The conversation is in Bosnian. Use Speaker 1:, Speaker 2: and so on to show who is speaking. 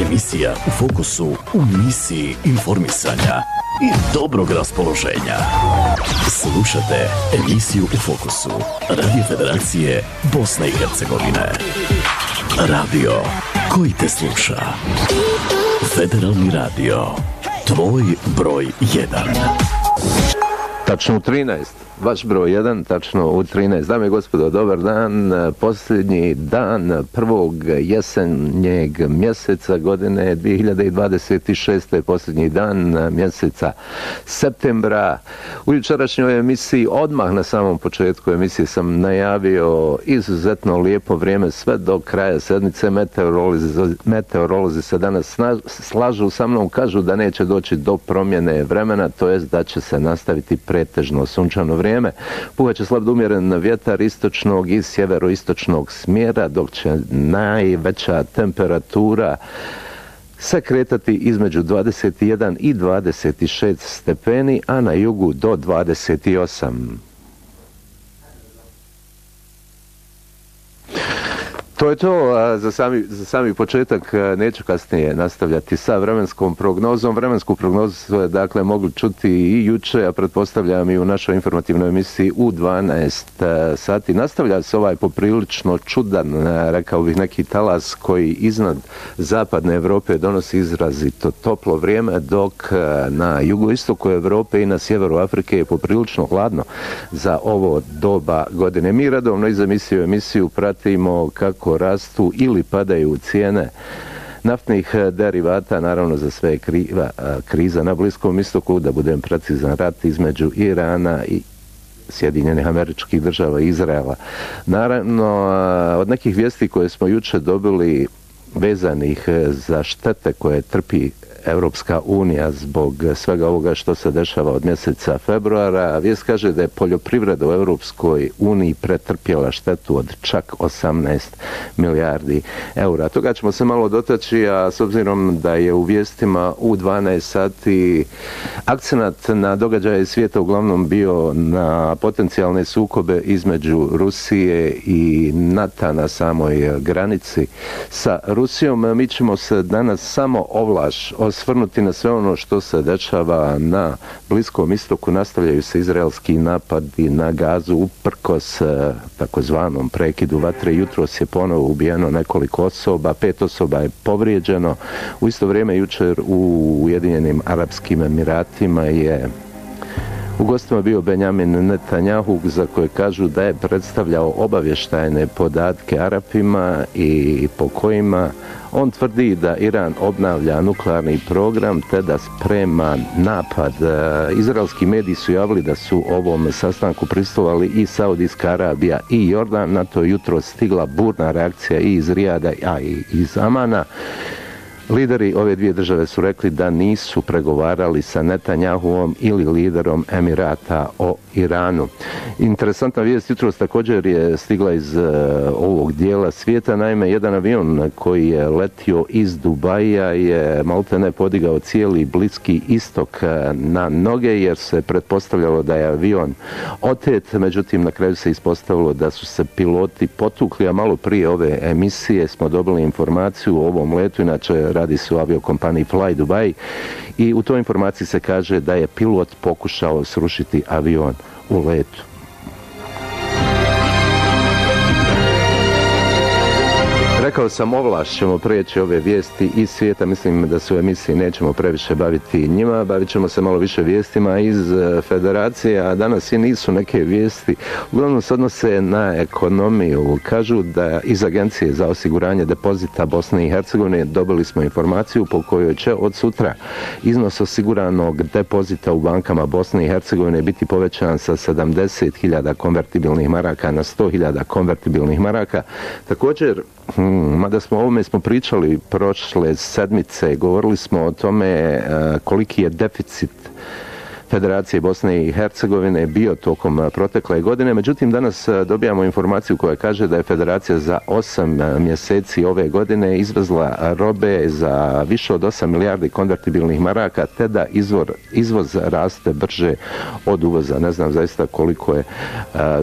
Speaker 1: Emisija u fokusu, u misiji informisanja i dobrog raspoloženja. Slušate emisiju u fokusu Radio Federacije Bosne i Hercegovine. Radio koji te sluša. Federalni radio. Tvoj broj 1.
Speaker 2: Tačno u 13. Vaš broj 1, tačno u 13. Dame i gospodo, dobar dan. Posljednji dan prvog jesenjeg mjeseca godine 2026. Posljednji dan mjeseca septembra. U jučerašnjoj emisiji, odmah na samom početku emisije, sam najavio izuzetno lijepo vrijeme sve do kraja sedmice. Meteorolozi se danas slažu sa mnom, kažu da neće doći do promjene vremena, to jest da će se nastaviti pretežno sunčano vrijeme. Puhat slab do umjeren vjetar istočnog i sjeveroistočnog smjera, dok će najveća temperatura se kretati između 21 i 26 stepeni, a na jugu do 28. To je to za sami početak. Neću kasnije nastavljati sa vremenskom prognozom. Vremensku prognozu su dakle mogli čuti i juče, a pretpostavljam i u našoj informativnoj emisiji u 12 sati. Nastavlja se ovaj poprilično čudan, rekao bih, neki talas koji iznad zapadne Evrope donosi izrazito toplo vrijeme, dok na jugoistoku Evrope i na sjeveru Afrike je poprilično hladno za ovo doba godine. Mi redovno iz emisiju pratimo kako rastu ili padaju cijene naftnih derivata, naravno za sve je kriza na Bliskom istoku, da budem precizan, rat između Irana i Sjedinjenih Američkih Država i Izraela. Naravno, od nekih vijesti koje smo juče dobili vezanih za štete koje trpi Europska unija zbog svega ovoga što se dešava od mjeseca februara, vijest kaže da je poljoprivreda u Europskoj uniji pretrpjela štetu od čak 18 milijardi eura. Toga ćemo se malo dotaći, a s obzirom da je u vijestima u 12 sati akcenat na događaje svijeta uglavnom bio na potencijalne sukobe između Rusije i NATO na samoj granici sa Rusijom, mi ćemo se danas samo ovlaš osvrnuti na sve ono što se dešava na Bliskom istoku. Nastavljaju se izraelski napadi na Gazu uprkos takozvanom prekidu vatre. Jutros je ponovo ubijeno nekoliko osoba, 5 osoba je povrijeđeno. U isto vrijeme jučer u Ujedinjenim Arapskim Emiratima je u gostima bio Benjamin Netanjahu, za koje kažu da je predstavljao obavještajne podatke Arapima i po kojima on tvrdi da Iran obnavlja nuklearni program te da sprema napad. Izraelski mediji su javili da su ovom sastanku prisustvovali i Saudijska Arabija i Jordan. Na to jutro stigla burna reakcija i iz Rijada, a i iz Amana. Lideri ove dvije države su rekli da nisu pregovarali sa Netanjahuom ili liderom Emirata o Iranu. Interesantna vijest jutros također je stigla iz ovog dijela svijeta. Naime, jedan avion koji je letio iz Dubaija je maltene podigao cijeli Bliski istok na noge, jer se pretpostavljalo da je avion otet. Međutim, na kraju se ispostavilo da su se piloti potukli, a malo prije ove emisije smo dobili informaciju o ovom letu. Inače, radi se o aviokompaniji Fly Dubai i u toj informaciji se kaže da je pilot pokušao srušiti avion u letu. Rekao sam, ovlaš ćemo prijeći ove vijesti iz svijeta. Mislim da se u emisiji nećemo previše baviti njima, bavit ćemo se malo više vijestima iz federacije, a danas i nisu neke vijesti. Uglavnom se odnose na ekonomiju. Kažu da iz Agencije za osiguranje depozita Bosne i Hercegovine dobili smo informaciju po kojoj će od sutra iznos osiguranog depozita u bankama Bosne i Hercegovine biti povećan sa 70.000 konvertibilnih maraka na 100.000 konvertibilnih maraka. Također, mada smo o ovome pričali prošle sedmice, govorili smo o tome koliki je deficit Federacije Bosne i Hercegovine bio tokom protekle godine. Međutim, danas dobijamo informaciju koja kaže da je Federacija za 8 mjeseci ove godine izvezla robe za više od 8 milijardi konvertibilnih maraka, te da izvoz raste brže od uvoza. Ne znam zaista koliko je